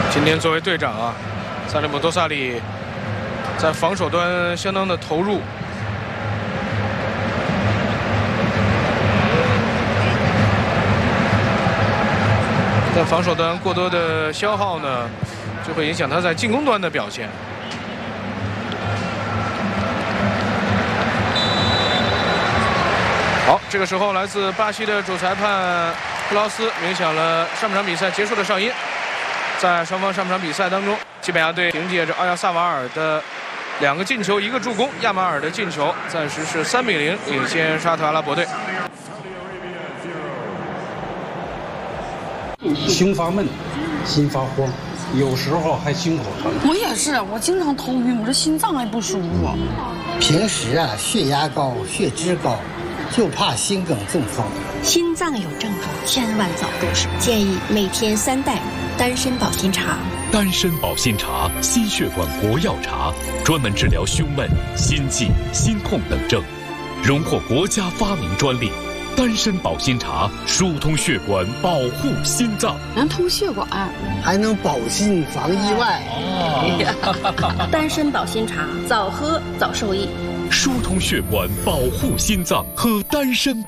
今天作为队长啊，萨利姆多萨里在防守端相当的投入。在防守端过多的消耗呢，就会影响他在进攻端的表现。好，这个时候来自巴西的主裁判布劳斯鸣响了上半场比赛结束的哨音。在双方上半场比赛当中，西班牙队凭借着奥亚萨瓦尔的2个进球1个助攻，亚马尔的进球，暂时是3比0领先沙特阿拉伯队。 心发闷，心发慌，有时候还心口疼。 我也是，我经常头晕，我这心脏还不舒服。 平时啊，血压高，血脂高，就怕心梗中风。 心脏有症状，千万早入手。建议每天3袋丹参保心茶。 丹参保心茶，心血管国药茶，专门治疗胸闷、心悸、心痛等症，荣获国家发明专利。丹参保心茶疏通血管，保护心脏， 能通血管， 还能保心防意外。 丹参保心茶，早喝早受益。 疏通血管，保护心脏，喝丹参保。